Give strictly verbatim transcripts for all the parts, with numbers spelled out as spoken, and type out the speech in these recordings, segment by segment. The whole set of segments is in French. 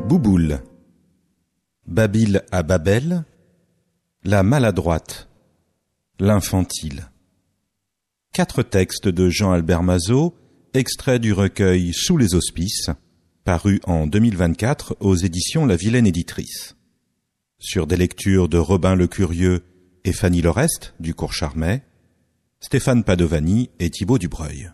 Bouboule, Babil à Babel, la maladroite, l'infantile. Quatre textes de Jean-Albert Mazot, extraits du recueil Sous les auspices, paru en deux mille vingt-quatre aux éditions La Vilaine Éditrice. Sur des lectures de Robin le Curieux et Fanny Lorest, du Cours Charmet, Stéphane Padovani et Thibaut Dubreuil.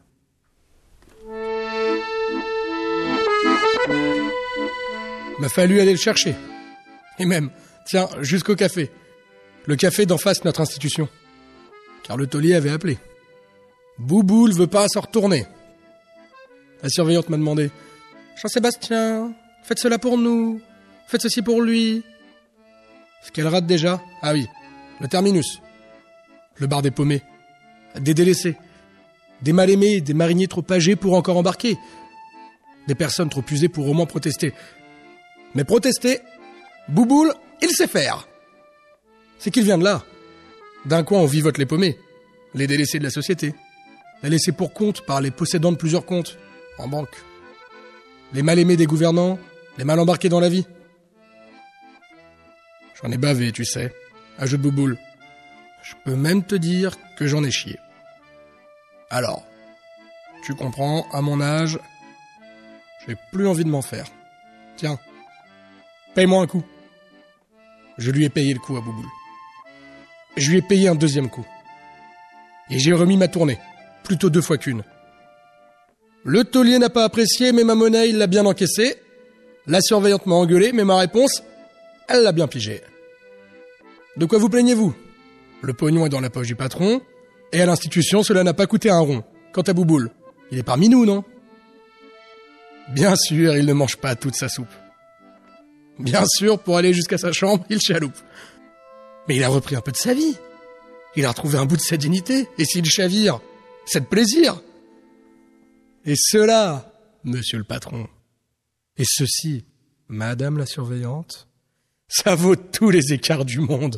M'a fallu aller le chercher. Et même, tiens, jusqu'au café. Le café d'en face de notre institution. Car le taulier avait appelé. Bouboule veut pas s'en retourner. La surveillante m'a demandé « Jean-Sébastien, faites cela pour nous. Faites ceci pour lui. » Ce qu'elle rate déjà, ah oui, le terminus. Le bar des paumés. Des délaissés. Des mal-aimés, des mariniers trop âgés pour encore embarquer. Des personnes trop usées pour au moins protester. Mais protester, Bouboule, il sait faire. C'est qu'il vient de là. D'un coin, on vivote les paumés, les délaissés de la société, les laissés pour compte par les possédants de plusieurs comptes, en banque. Les mal-aimés des gouvernants, les mal embarqués dans la vie. J'en ai bavé, tu sais, ajoute Bouboule. Je peux même te dire que j'en ai chié. Alors, tu comprends, à mon âge, j'ai plus envie de m'en faire. Tiens, paye-moi un coup. Je lui ai payé le coup à Bouboule. Je lui ai payé un deuxième coup. Et j'ai remis ma tournée, plutôt deux fois qu'une. Le taulier n'a pas apprécié, mais ma monnaie, il l'a bien encaissée. La surveillante m'a engueulé, mais ma réponse, elle l'a bien pigée. De quoi vous plaignez-vous ? Le pognon est dans la poche du patron, et à l'institution, cela n'a pas coûté un rond. Quant à Bouboule, il est parmi nous, non ? Bien sûr, il ne mange pas toute sa soupe. Bien sûr, pour aller jusqu'à sa chambre, il chaloupe. Mais il a repris un peu de sa vie. Il a retrouvé un bout de sa dignité. Et s'il chavire, c'est de plaisir. Et cela, monsieur le patron, et ceci, madame la surveillante, ça vaut tous les écarts du monde.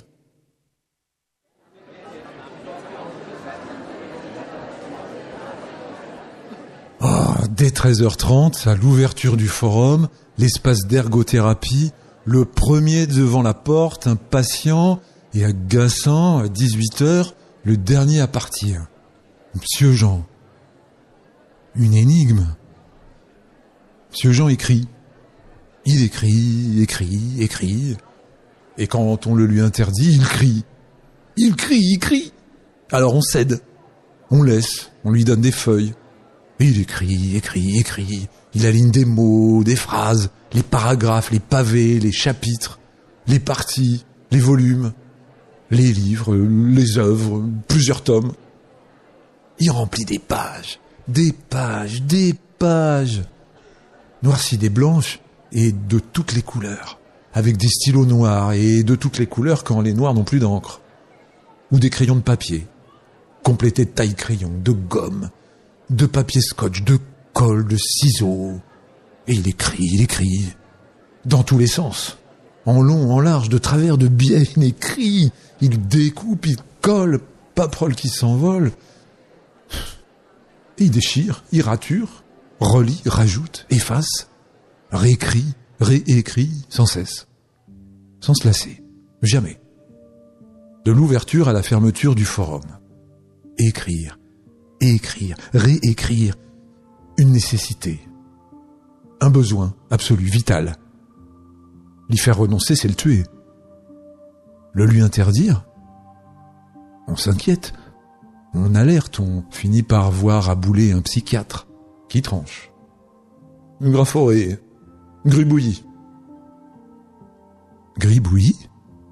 Oh, dès treize heures trente, à l'ouverture du forum, l'espace d'ergothérapie, le premier devant la porte, impatient et agaçant, à dix-huit heures, le dernier à partir. Monsieur Jean. Une énigme. Monsieur Jean écrit. Il écrit, écrit, écrit. Et quand on le lui interdit, il crie. Il crie, il crie. Alors on cède. On laisse, on lui donne des feuilles. Et il écrit, écrit, écrit. Il aligne des mots, des phrases, les paragraphes, les pavés, les chapitres, les parties, les volumes, les livres, les œuvres, plusieurs tomes. Il remplit des pages, des pages, des pages, noircies des blanches et de toutes les couleurs, avec des stylos noirs et de toutes les couleurs quand les noirs n'ont plus d'encre, ou des crayons de papier, complétés de taille-crayon, de gomme, de papier scotch, de colle, de ciseaux. Et il écrit, il écrit, dans tous les sens, en long, en large, de travers, de biais, il écrit, il découpe, il colle, paperole qui s'envole. Et il déchire, il rature, relit, rajoute, efface, réécrit, réécrit, sans cesse, sans se lasser, jamais. De l'ouverture à la fermeture du forum. Écrire, écrire, réécrire, une nécessité, un besoin absolu, vital. L'y faire renoncer, c'est le tuer. Le lui interdire, on s'inquiète, on alerte, on finit par voir abouler un psychiatre qui tranche. Grafforé, gribouillis. Gribouillis ?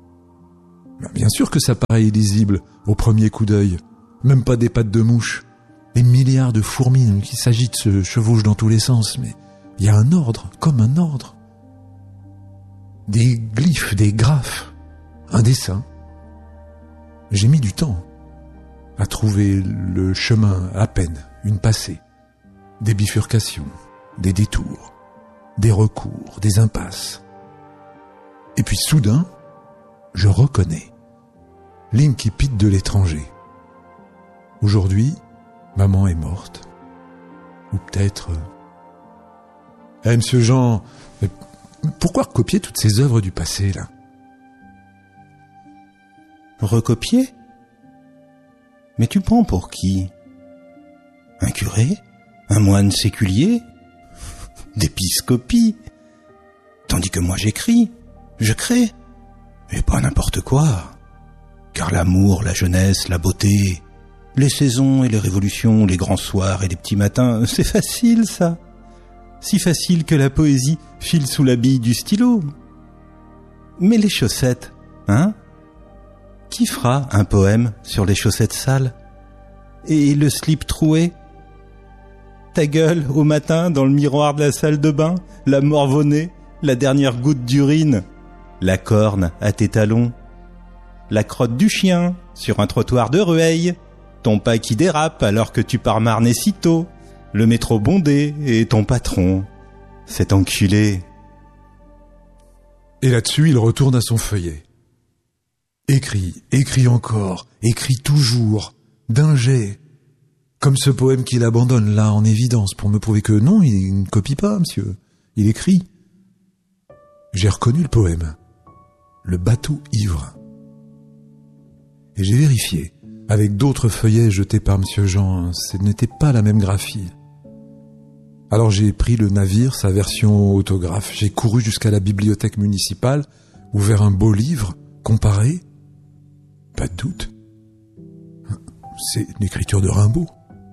Bien sûr que ça paraît illisible au premier coup d'œil, même pas des pattes de mouche. Des milliards de fourmis qui s'agitent, se chevauchent dans tous les sens, mais il y a un ordre, comme un ordre. Des glyphes, des graphes, un dessin. J'ai mis du temps à trouver le chemin, à peine, une passée, des bifurcations, des détours, des recours, des impasses. Et puis soudain, je reconnais l'incipit de l'étranger. Aujourd'hui, maman est morte. Ou peut-être... Eh, monsieur Jean, Pourquoi recopier toutes ces œuvres du passé, là? Recopier? Mais tu prends pour qui? Un curé? Un moine séculier? D'épiscopie? Tandis que moi j'écris, je crée. Et pas n'importe quoi. Car l'amour, la jeunesse, la beauté, les saisons et les révolutions, les grands soirs et les petits matins, c'est facile ça. Si facile que la poésie file sous la bille du stylo. Mais les chaussettes, hein? Qui fera un poème sur les chaussettes sales? Et le slip troué? Ta gueule au matin dans le miroir de la salle de bain, la morvonnée, la dernière goutte d'urine, la corne à tes talons, la crotte du chien sur un trottoir de Rueil, ton pas qui dérape alors que tu pars marner si tôt, le métro bondé et ton patron, cet enculé. Et là-dessus, il retourne à son feuillet. Écrit, écrit encore, écrit toujours, d'un jet. Comme ce poème qu'il abandonne là en évidence pour me prouver que non, il ne copie pas, monsieur. Il écrit. J'ai reconnu le poème. Le bateau ivre. Et j'ai vérifié. Avec d'autres feuillets jetés par monsieur Jean, ce n'était pas la même graphie. Alors j'ai pris le navire, sa version autographe. J'ai couru jusqu'à la bibliothèque municipale, ouvert un beau livre, comparé. Pas de doute. C'est une écriture de Rimbaud.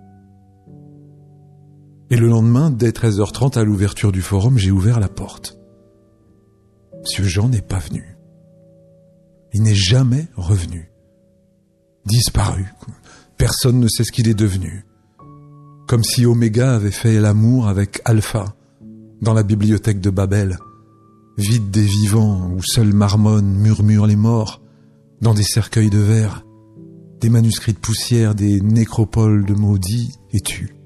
Et le lendemain, dès treize heures trente, à l'ouverture du forum, j'ai ouvert la porte. Monsieur Jean n'est pas venu. Il n'est jamais revenu. Disparu. Personne ne sait ce qu'il est devenu. Comme si Oméga avait fait l'amour avec Alpha, dans la bibliothèque de Babel, vide des vivants, où seuls marmonnent, murmurent les morts, dans des cercueils de verre, des manuscrits de poussière, des nécropoles de maudits et tues.